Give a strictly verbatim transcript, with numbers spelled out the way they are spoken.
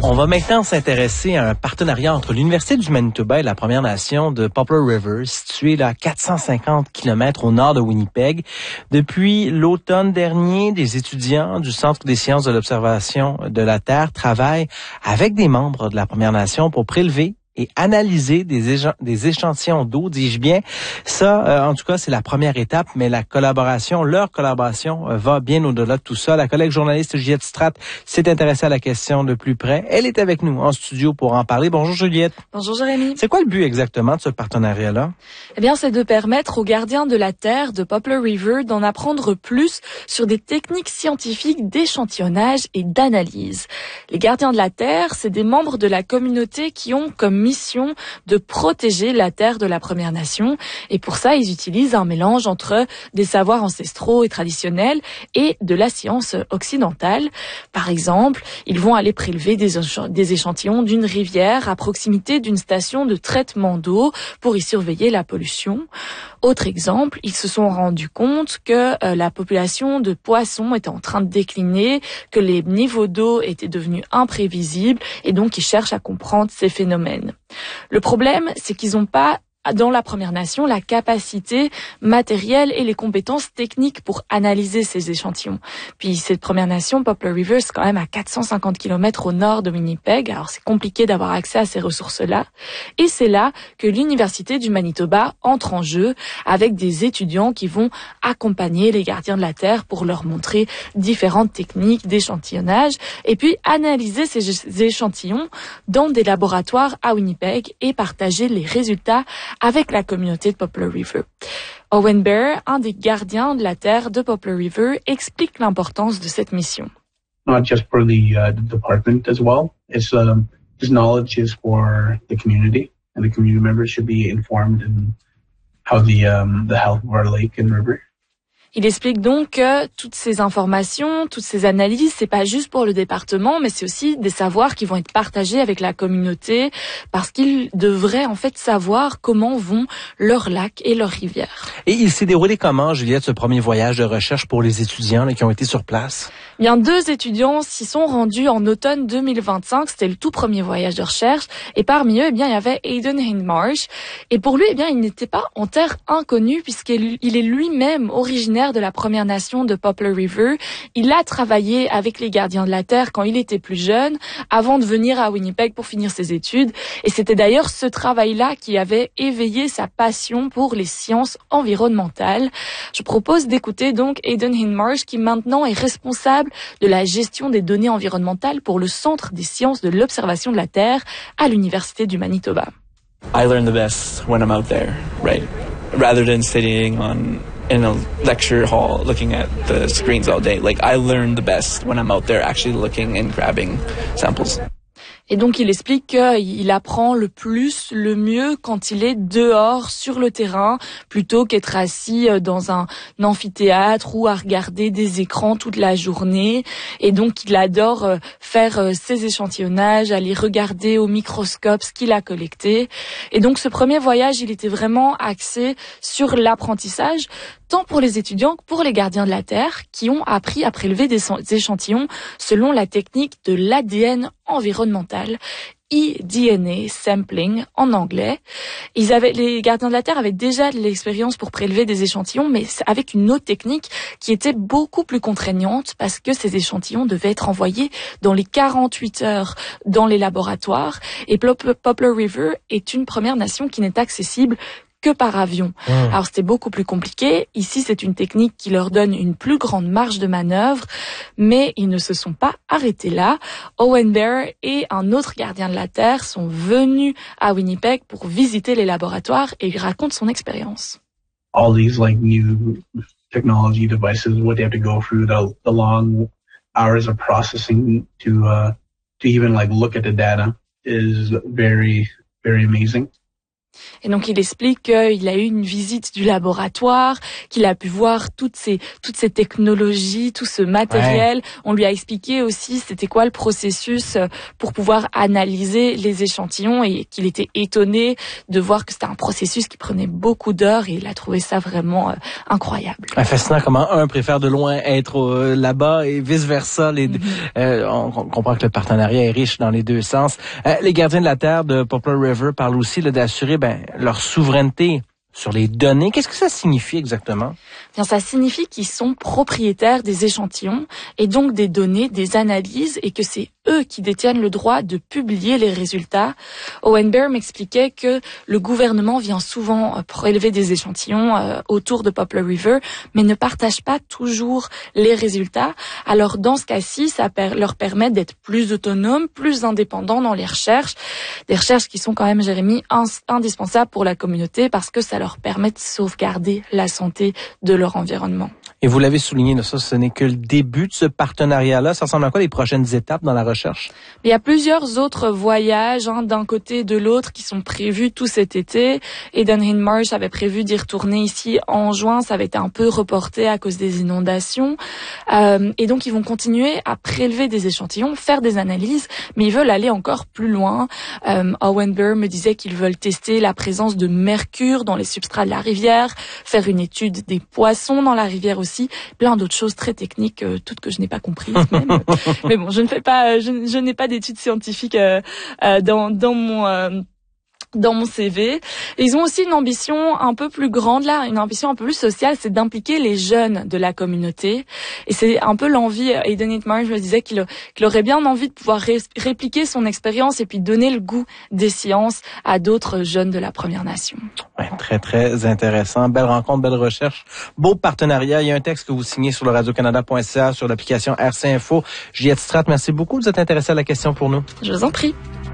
On va maintenant s'intéresser à un partenariat entre l'Université du Manitoba et la Première Nation de Poplar River, située là, à quatre cent cinquante kilomètres au nord de Winnipeg. Depuis l'automne dernier, des étudiants du Centre des sciences de l'observation de la Terre travaillent avec des membres de la Première Nation pour prélever et analyser des, écha- des échantillons d'eau, dis-je bien. Ça, euh, en tout cas, c'est la première étape, mais la collaboration, leur collaboration euh, va bien au-delà de tout ça. La collègue journaliste Juliette Stratt s'est intéressée à la question de plus près. Elle est avec nous en studio pour en parler. Bonjour Juliette. Bonjour Jérémy. C'est quoi le but exactement de ce partenariat-là? Eh bien, c'est de permettre aux gardiens de la Terre de Poplar River d'en apprendre plus sur des techniques scientifiques d'échantillonnage et d'analyse. Les gardiens de la Terre, c'est des membres de la communauté qui ont comme mission de protéger la terre de la Première Nation. Et pour ça, ils utilisent un mélange entre des savoirs ancestraux et traditionnels et de la science occidentale. Par exemple, ils vont aller prélever des, éch- des échantillons d'une rivière à proximité d'une station de traitement d'eau pour y surveiller la pollution. Autre exemple, ils se sont rendus compte que euh, la population de poissons était en train de décliner, que les niveaux d'eau étaient devenus imprévisibles et donc ils cherchent à comprendre ces phénomènes. Le problème, c'est qu'ils n'ont pas dans la Première Nation la capacité matérielle et les compétences techniques pour analyser ces échantillons. Puis cette Première Nation, Poplar River, c'est quand même à quatre cent cinquante kilomètres au nord de Winnipeg, alors c'est compliqué d'avoir accès à ces ressources-là. Et c'est là que l'Université du Manitoba entre en jeu avec des étudiants qui vont accompagner les gardiens de la Terre pour leur montrer différentes techniques d'échantillonnage et puis analyser ces échantillons dans des laboratoires à Winnipeg et partager les résultats avec la communauté de Poplar River. Owen Bear, un des gardiens de la terre de Poplar River, explique l'importance de cette mission. Not just for the, uh, the department as well. It's um, this knowledge is for the community, and the community members should be informed in how the um, the health of our lake and river. Il explique donc que toutes ces informations, toutes ces analyses, c'est pas juste pour le département, mais c'est aussi des savoirs qui vont être partagés avec la communauté parce qu'ils devraient en fait savoir comment vont leurs lacs et leurs rivières. Et il s'est déroulé comment, Juliette, ce premier voyage de recherche pour les étudiants là, qui ont été sur place? Bien, deux étudiants s'y sont rendus en automne deux mille vingt-cinq. C'était le tout premier voyage de recherche. Et parmi eux, eh bien, il y avait Aidan Hindmarsh. Et pour lui, eh bien, il n'était pas en terre inconnue puisqu'il est lui-même originaire de la Première Nation de Poplar River. Il a travaillé avec les gardiens de la terre quand il était plus jeune, avant de venir à Winnipeg pour finir ses études. Et c'était d'ailleurs ce travail-là qui avait éveillé sa passion pour les sciences environnementales. Je propose d'écouter donc Aidan Hindmarsh, qui maintenant est responsable de la gestion des données environnementales pour le Centre des sciences de l'observation de la Terre à l'Université du Manitoba. I learn the best when I'm out there, right? Rather than sitting on in a lecture hall looking at the screens all day. Like, I learn the best when I'm out there actually looking and grabbing samples. Et donc, il explique qu'il apprend le plus, le mieux quand il est dehors, sur le terrain, plutôt qu'être assis dans un amphithéâtre ou à regarder des écrans toute la journée. Et donc, il adore faire ses échantillonnages, aller regarder au microscope ce qu'il a collecté. Et donc, ce premier voyage, il était vraiment axé sur l'apprentissage, tant pour les étudiants que pour les gardiens de la Terre, qui ont appris à prélever des échantillons selon la technique de l'A D N environnemental, e D N A sampling en anglais. Ils avaient, les gardiens de la Terre avaient déjà de l'expérience pour prélever des échantillons, mais avec une autre technique qui était beaucoup plus contraignante parce que ces échantillons devaient être envoyés dans les quarante-huit heures dans les laboratoires. Et Poplar River est une Première Nation qui n'est accessible que par avion. Mmh. Alors c'était beaucoup plus compliqué. Ici, c'est une technique qui leur donne une plus grande marge de manœuvre, mais ils ne se sont pas arrêtés là. Owen Bear et un autre gardien de la Terre sont venus à Winnipeg pour visiter les laboratoires et il raconte son expérience. All these like new technology devices, what they have to go through, the, the long hours of processing to uh, to even like look at the data is very, very amazing. Et donc, il explique qu'il a eu une visite du laboratoire, qu'il a pu voir toutes ces, toutes ces technologies, tout ce matériel. Ouais. On lui a expliqué aussi c'était quoi le processus pour pouvoir analyser les échantillons et qu'il était étonné de voir que c'était un processus qui prenait beaucoup d'heures et il a trouvé ça vraiment euh, incroyable. Fascinant comment un préfère de loin être euh, là-bas et vice-versa. Les deux, mm-hmm. euh, on, on comprend que le partenariat est riche dans les deux sens. Euh, les gardiens de la Terre de Poplar River parlent aussi là, d'assurer ben, leur souveraineté sur les données. Qu'est-ce que ça signifie exactement? Bien, ça signifie qu'ils sont propriétaires des échantillons et donc des données, des analyses, et que c'est eux qui détiennent le droit de publier les résultats. Owen Bear m'expliquait que le gouvernement vient souvent prélever des échantillons euh, autour de Poplar River, mais ne partage pas toujours les résultats. Alors dans ce cas-ci, ça per- leur permet d'être plus autonomes, plus indépendants dans les recherches, des recherches qui sont quand même, Jérémy, ins- indispensables pour la communauté parce que ça leur permet de sauvegarder la santé de leur environnement. Et vous l'avez souligné, ça, ce n'est que le début de ce partenariat-là. Ça ressemble à quoi les prochaines étapes dans la recherche? Il y a plusieurs autres voyages, hein, d'un côté et de l'autre, qui sont prévus tout cet été. Aidan Hindmarsh avait prévu d'y retourner ici en juin. Ça avait été un peu reporté à cause des inondations. Euh, et donc, ils vont continuer à prélever des échantillons, faire des analyses, mais ils veulent aller encore plus loin. Euh, Owen Bear me disait qu'ils veulent tester la présence de mercure dans les substrats de la rivière, faire une étude des poissons dans la rivière aussi, plein d'autres choses très techniques, euh, toutes que je n'ai pas comprises même. Mais bon, je ne fais pas, je, je n'ai pas d'études scientifiques euh, euh, dans, dans mon euh, dans mon C V. Et ils ont aussi une ambition un peu plus grande là, une ambition un peu plus sociale, c'est d'impliquer les jeunes de la communauté. Et c'est un peu l'envie, Aidan Hindmarsh me disait qu'il, qu'il aurait bien envie de pouvoir ré- répliquer son expérience et puis donner le goût des sciences à d'autres jeunes de la Première Nation. Ouais, très, très intéressant. Belle rencontre, belle recherche. Beau partenariat. Il y a un texte que vous signez sur le radio canada point c a, sur l'application R C Info. Juliette Stratt, merci beaucoup de vous être intéressée à la question pour nous. Je vous en prie.